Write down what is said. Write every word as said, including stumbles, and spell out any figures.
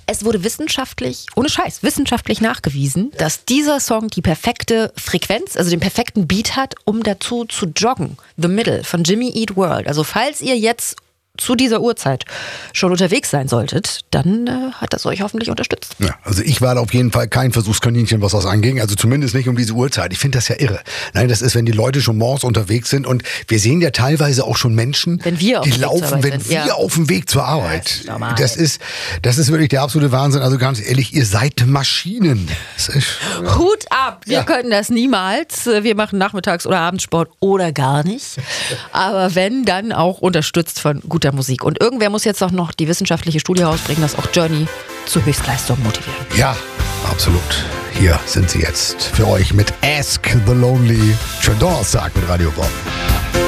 Es wurde wissenschaftlich, ohne Scheiß, wissenschaftlich nachgewiesen, dass dieser Song die perfekte Frequenz, also den perfekten Beat hat, um dazu zu joggen. The Middle von Jimmy Eat World. Also falls ihr jetzt zu dieser Uhrzeit schon unterwegs sein solltet, dann äh, hat das euch hoffentlich unterstützt. Ja, also ich war da auf jeden Fall kein Versuchskaninchen, was das anging. Also zumindest nicht um diese Uhrzeit. Ich finde das ja irre. Nein, das ist, wenn die Leute schon morgens unterwegs sind und wir sehen ja teilweise auch schon Menschen, wenn wir auf die dem Weg laufen, zur Arbeit wenn sind. wir Ja. auf dem Weg zur Arbeit. Das ist normal. Das ist, das ist wirklich der absolute Wahnsinn. Also ganz ehrlich, ihr seid Maschinen. Das ist, Hut ab! Wir Ja. können das niemals. Wir machen Nachmittags- oder Abendsport oder gar nicht. Aber wenn, dann auch unterstützt von guter Musik. Und irgendwer muss jetzt auch noch die wissenschaftliche Studie rausbringen, dass auch Journey zu Höchstleistung motivieren. ja, absolut. Hier sind sie jetzt für euch mit Ask the Lonely. Schönen Donnerstag mit Radio Bob.